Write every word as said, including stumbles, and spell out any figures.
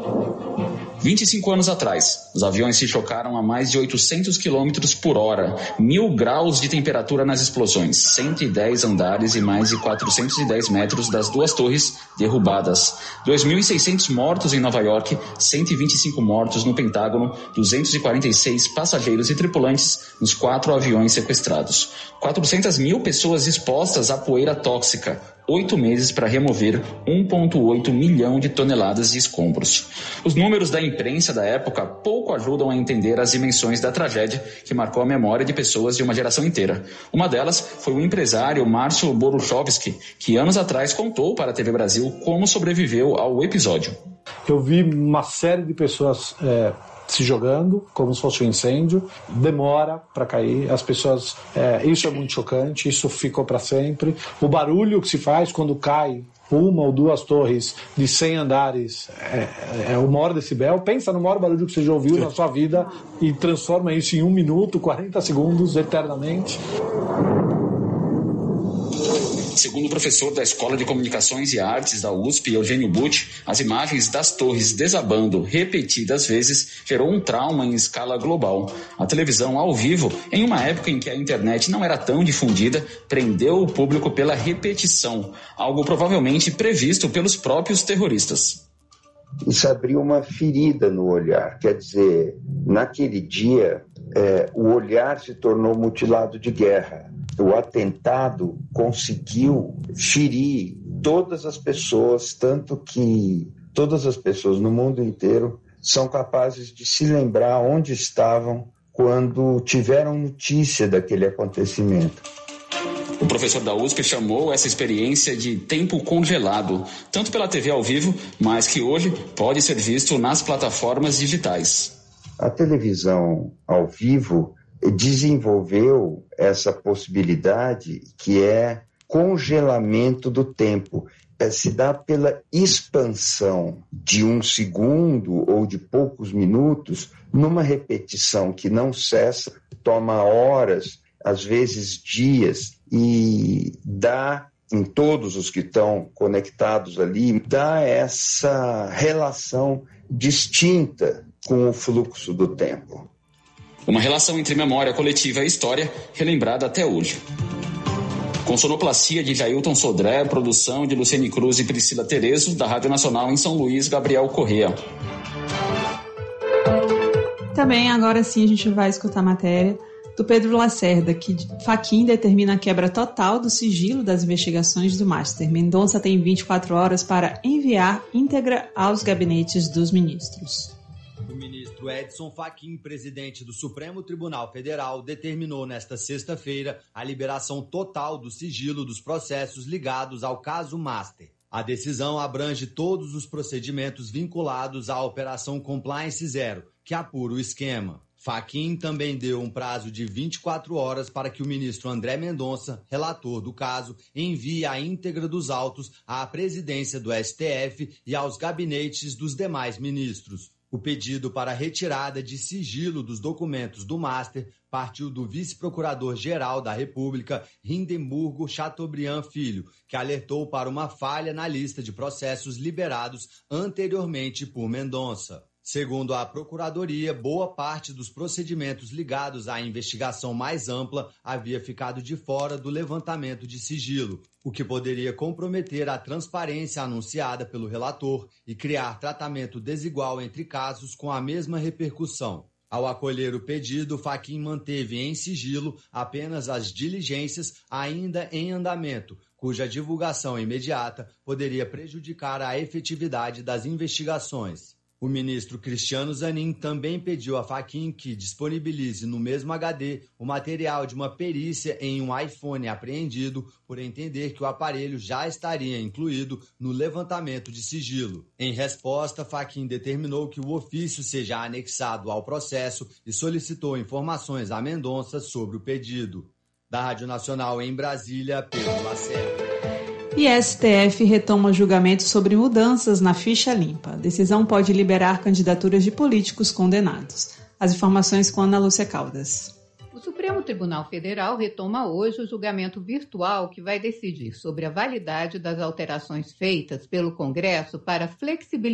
vinte e cinco anos atrás, os aviões se chocaram a mais de oitocentos quilômetros por hora, mil graus de temperatura nas explosões, cento e dez andares e mais de quatrocentos e dez metros das duas torres derrubadas, dois mil e seiscentos mortos em Nova York, cento e vinte e cinco mortos no Pentágono, duzentos e quarenta e seis passageiros e tripulantes nos quatro aviões sequestrados, quatrocentas mil pessoas expostas à poeira tóxica, oito meses para remover um vírgula oito milhão de toneladas de escombros. Os números da imprensa da época pouco ajudam a entender as dimensões da tragédia que marcou a memória de pessoas de uma geração inteira. Uma delas foi o empresário Márcio Boruchowski, que anos atrás contou para a T V Brasil como sobreviveu ao episódio. Eu vi uma série de pessoas é, se jogando como se fosse um incêndio, demora para cair, as pessoas, é, isso é muito chocante, isso ficou para sempre. O barulho que se faz quando cai uma ou duas torres de cem andares é, é o maior decibel. Pensa no maior barulho que você já ouviu na sua vida e transforma isso em um minuto, quarenta segundos, eternamente. Segundo o professor da Escola de Comunicações e Artes da U S P, Eugênio Butti, as imagens das torres desabando repetidas vezes gerou um trauma em escala global. A televisão ao vivo, em uma época em que a internet não era tão difundida, prendeu o público pela repetição, algo provavelmente previsto pelos próprios terroristas. Isso abriu uma ferida no olhar, quer dizer, naquele dia é, o olhar se tornou mutilado de guerra. O atentado conseguiu ferir todas as pessoas, tanto que todas as pessoas no mundo inteiro são capazes de se lembrar onde estavam quando tiveram notícia daquele acontecimento. O professor da U S P chamou essa experiência de tempo congelado, tanto pela T V ao vivo, mas que hoje pode ser visto nas plataformas digitais. A televisão ao vivo desenvolveu essa possibilidade que é congelamento do tempo. É, se dá pela expansão de um segundo ou de poucos minutos numa repetição que não cessa, toma horas, às vezes dias, e dá, em todos os que estão conectados ali, dá essa relação distinta com o fluxo do tempo. Uma relação entre memória coletiva e história relembrada até hoje. Com sonoplastia de Jailton Sodré, produção de Luciane Cruz e Priscila Terezo, da Rádio Nacional em São Luís, Gabriel Correa. Também, agora sim, a gente vai escutar a matéria do Pedro Lacerda, que Fachin determina a quebra total do sigilo das investigações do Master. Mendonça tem vinte e quatro horas para enviar íntegra aos gabinetes dos ministros. O ministro Edson Fachin, presidente do Supremo Tribunal Federal, determinou nesta sexta-feira a liberação total do sigilo dos processos ligados ao caso Master. A decisão abrange todos os procedimentos vinculados à Operação Compliance Zero, que apura o esquema. Fachin também deu um prazo de vinte e quatro horas para que o ministro André Mendonça, relator do caso, envie a íntegra dos autos à presidência do S T F e aos gabinetes dos demais ministros. O pedido para retirada de sigilo dos documentos do Master partiu do vice-procurador-geral da República, Hindenburgo Chateaubriand Filho, que alertou para uma falha na lista de processos liberados anteriormente por Mendonça. Segundo a Procuradoria, boa parte dos procedimentos ligados à investigação mais ampla havia ficado de fora do levantamento de sigilo, o que poderia comprometer a transparência anunciada pelo relator e criar tratamento desigual entre casos com a mesma repercussão. Ao acolher o pedido, Fachin manteve em sigilo apenas as diligências ainda em andamento, cuja divulgação imediata poderia prejudicar a efetividade das investigações. O ministro Cristiano Zanin também pediu a Fachin que disponibilize no mesmo H D o material de uma perícia em um iPhone apreendido por entender que o aparelho já estaria incluído no levantamento de sigilo. Em resposta, Fachin determinou que o ofício seja anexado ao processo e solicitou informações a Mendonça sobre o pedido. Da Rádio Nacional em Brasília, Pedro Lacerda. E S T F retoma julgamento sobre mudanças na ficha limpa. A decisão pode liberar candidaturas de políticos condenados. As informações com Ana Lúcia Caldas. O Supremo Tribunal Federal retoma hoje o julgamento virtual que vai decidir sobre a validade das alterações feitas pelo Congresso para flexibilizar